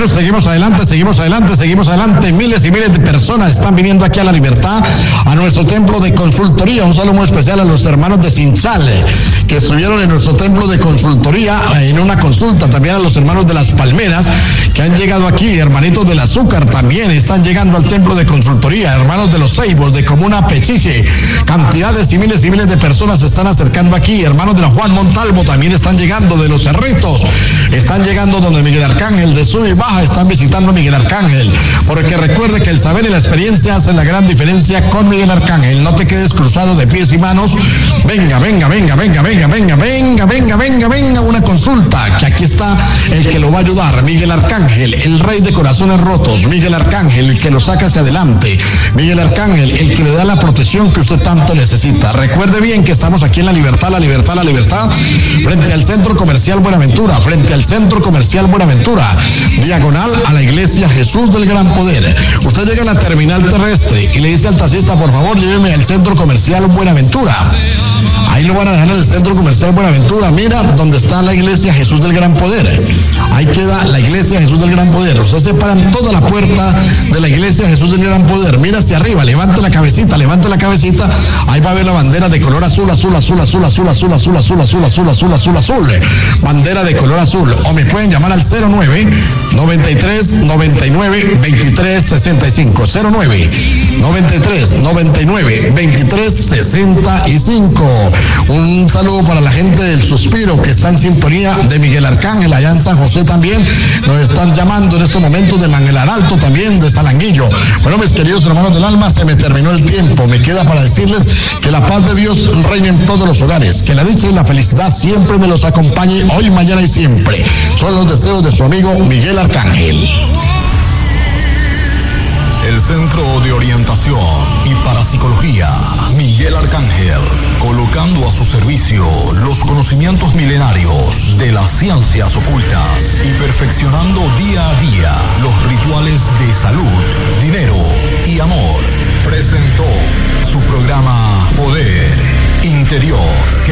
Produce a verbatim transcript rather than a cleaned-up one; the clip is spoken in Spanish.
Bueno, seguimos adelante, seguimos adelante, seguimos adelante. Miles y miles de personas están viniendo aquí a La Libertad, a nuestro templo de consultoría. Un saludo muy especial a los hermanos de Cinchale, que estuvieron en nuestro templo de consultoría en una consulta. También a los hermanos de Las Palmeras, que han llegado aquí. Hermanitos del Azúcar también están llegando al templo de consultoría. Hermanos de los Ceibos, de Comuna Pechiche. Cantidades y miles y miles de personas se están acercando aquí. Hermanos de la Juan Montalvo también están llegando, de los Cerritos. Están llegando donde Miguel Arcángel, de Sub y Baja, están visitando a Miguel Arcángel. Porque recuerde que el saber y la experiencia hacen la gran diferencia con Miguel Arcángel. No te quedes cruzado de pies y manos. Venga, venga, venga, venga, venga, venga, venga, venga, venga, venga, una consulta, que aquí está el que lo va a ayudar. Miguel Arcángel, el rey de corazones rotos. Miguel Arcángel, el que lo saca hacia adelante. Miguel Arcángel, el que le da la protección que usted tanto necesita. Recuerde bien que estamos aquí en La Libertad, La Libertad, La Libertad, frente al Centro Comercial Buenaventura, frente al Centro Comercial Buenaventura, diagonal a la Iglesia Jesús del Gran Poder. Usted llega a la terminal terrestre y le dice al taxista, por favor, lléveme al Centro Comercial Buenaventura. Ahí lo van a dejar en el Centro Comercial Buenaventura. Mira donde está la Iglesia Jesús del Gran Poder. Ahí queda la Iglesia Jesús del Gran Poder. Usted se para en toda la puerta de la Iglesia Jesús del Gran Poder. Mira hacia arriba, levante la cabecita, levante la cabecita. Ahí va a ver la bandera de color azul, azul, azul, azul, azul, azul, azul, azul, azul, azul, azul, azul, azul. Bandera de color azul. O me pueden llamar al cero nueve, noventa y tres, noventa y nueve, veintitrés, sesenta y cinco. cero nueve, noventa y tres, noventa y nueve, veintitrés, sesenta y cinco. Un saludo para la gente del Suspiro, que está en sintonía de Miguel Arcángel, allá en San José también. Nos están llamando en estos momentos de Manguelar Alto, también de Salanguillo. Bueno, mis queridos hermanos del alma, se me terminó el tiempo. Me queda para decirles que la paz de Dios reine en todos los hogares, que la dicha y la felicidad siempre me los acompañe hoy, mañana y siempre. Son los deseos de su amigo Miguel Arcángel. El Centro de Orientación y Parapsicología Miguel Arcángel, colocando a su servicio los conocimientos milenarios de las ciencias ocultas y perfeccionando día a día los rituales de salud, dinero y amor. Presentó su programa Poder Interior, que